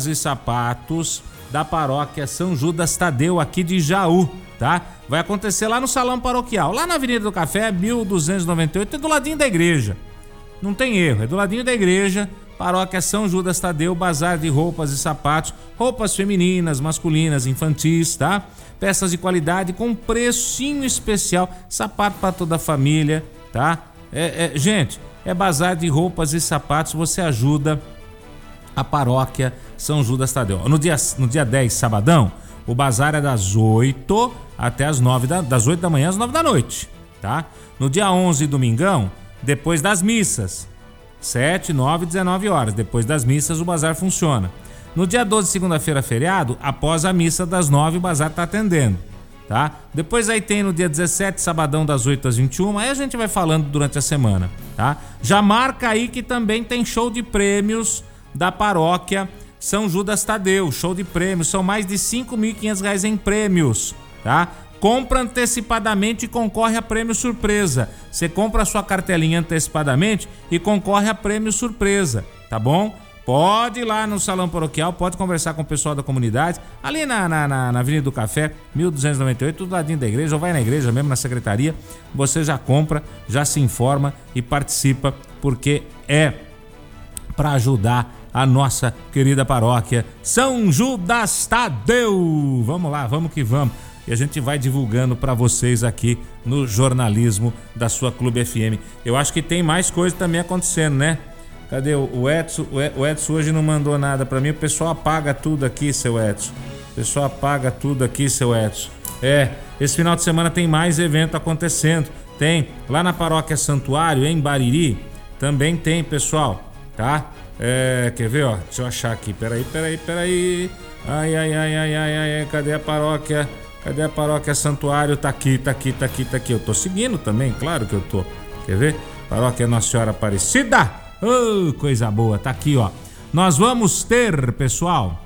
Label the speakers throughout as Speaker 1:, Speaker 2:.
Speaker 1: e sapatos da paróquia São Judas Tadeu, aqui de Jaú, tá? Vai acontecer lá no Salão Paroquial, lá na Avenida do Café, 1298, é do ladinho da igreja. Não tem erro, é do ladinho da igreja, paróquia São Judas Tadeu, bazar de roupas e sapatos, roupas femininas, masculinas, infantis, tá? Peças de qualidade com precinho especial, sapato para toda a família, tá? Gente, é bazar de roupas e sapatos, você ajuda a paróquia São Judas Tadeu. No dia 10, sabadão, o bazar é das 8 até as 9 das 8 da manhã às 9 da noite, tá? No dia 11, domingão, depois das missas, 7, 9 e 19 horas, depois das missas o bazar funciona. No dia 12, segunda-feira, feriado, após a missa das 9, o bazar tá atendendo, tá? Depois aí tem no dia 17, sabadão, das 8 às 21, aí a gente vai falando durante a semana, tá? Já marca aí que também tem show de prêmios da paróquia São Judas Tadeu, show de prêmios, são mais de R$5.500 em prêmios, tá? Compra antecipadamente e concorre a prêmio surpresa. Você compra a sua cartelinha antecipadamente e concorre a prêmio surpresa, tá bom? Pode ir lá no Salão Paroquial, pode conversar com o pessoal da comunidade, ali na Avenida do Café, 1298, tudo ladinho da igreja, ou vai na igreja mesmo, na secretaria, você já compra, já se informa e participa, porque é para ajudar a nossa querida paróquia São Judas Tadeu. Vamos lá, vamos que vamos. E a gente vai divulgando para vocês aqui no jornalismo da sua Clube FM. Eu acho que tem mais coisa também acontecendo, né? Cadê o Edson? O Edson hoje não mandou nada para mim. O pessoal apaga tudo aqui, seu Edson. O pessoal apaga tudo aqui, seu Edson. Esse final de semana tem mais evento acontecendo. Tem lá na Paróquia Santuário, em Bariri, também tem, pessoal, tá? Quer ver, ó? Deixa eu achar aqui. Peraí. Ai, cadê a paróquia? Cadê a paróquia Santuário? Tá aqui. Eu tô seguindo também, claro que eu tô. Quer ver? Paróquia Nossa Senhora Aparecida. Oh, coisa boa, tá aqui, ó. Nós vamos ter, pessoal,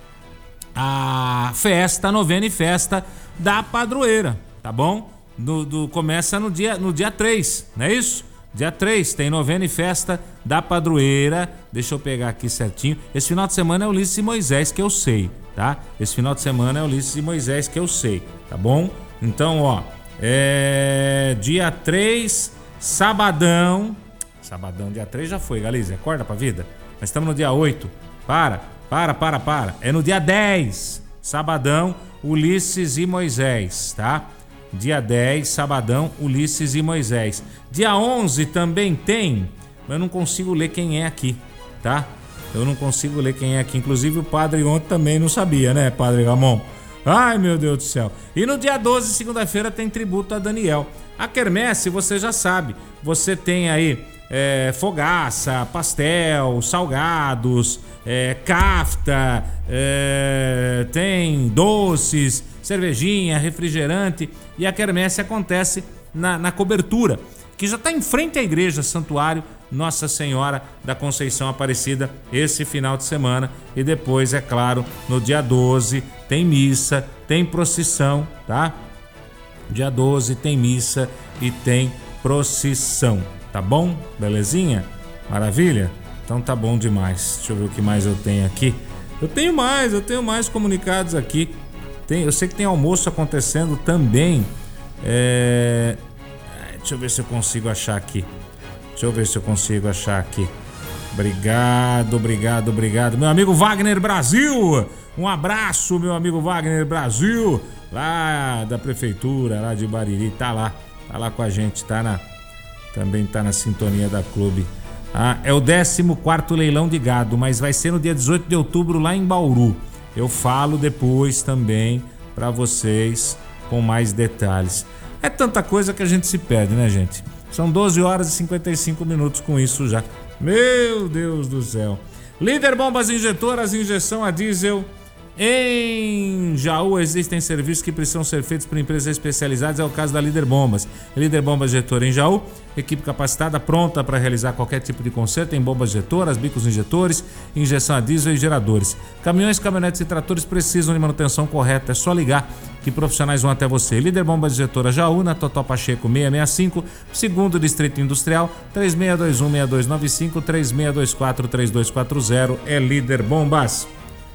Speaker 1: a festa, novena e festa da padroeira, tá bom? Começa no dia 3, não é isso? Dia 3 tem novena e festa da padroeira. Deixa eu pegar aqui certinho. Esse final de semana é Ulisses e Moisés, que eu sei, tá? Esse final de semana é Ulisses e Moisés, que eu sei, tá bom? Então, ó, dia 3, sabadão, dia 3 já foi, Galize, acorda pra vida. Nós estamos no dia 8, para. É no dia 10, sabadão, Ulisses e Moisés, tá? Dia 10, sabadão, Ulisses e Moisés. Dia 11 também tem, mas eu não consigo ler quem é aqui, tá? Eu não consigo ler quem é aqui. Inclusive o padre ontem também não sabia, né, Padre Ramon? Ai, meu Deus do céu. E no dia 12, segunda-feira, tem tributo a Daniel. A quermesse, você já sabe. Você tem aí fogaça, pastel, salgados, cafta, tem doces, cervejinha, refrigerante. E a quermesse acontece na cobertura, que já está em frente à igreja Santuário Nossa Senhora da Conceição Aparecida esse final de semana. E depois, é claro, no dia 12 tem missa, tem procissão, tá? Dia 12 tem missa e tem procissão, tá bom? Belezinha? Maravilha? Então tá bom demais. Deixa eu ver o que mais eu tenho aqui. Eu tenho mais comunicados aqui. Eu sei que tem almoço acontecendo também. Deixa eu ver se eu consigo achar aqui. Obrigado. Meu amigo Wagner Brasil. Um abraço, meu amigo Wagner Brasil. Lá da prefeitura, lá de Bariri. Tá lá com a gente. Também tá na sintonia da clube. É o 14º leilão de gado, mas vai ser no dia 18 de outubro lá em Bauru. Eu falo depois também para vocês com mais detalhes. É tanta coisa que a gente se perde, né, gente? São 12 horas e 55 minutos com isso já. Meu Deus do céu. Líder Bombas Injetoras, injeção a diesel. Em Jaú existem serviços que precisam ser feitos por empresas especializadas, é o caso da Líder Bombas. Líder Bombas Injetora em Jaú, equipe capacitada, pronta para realizar qualquer tipo de conserto em bombas injetoras, bicos injetores, injeção a diesel e geradores. Caminhões, caminhonetes e tratores precisam de manutenção correta, é só ligar que profissionais vão até você. Líder Bombas Injetora Jaú, na Totó Pacheco 665, segundo Distrito Industrial, 3621-6295, 3624-3240, é Líder Bombas.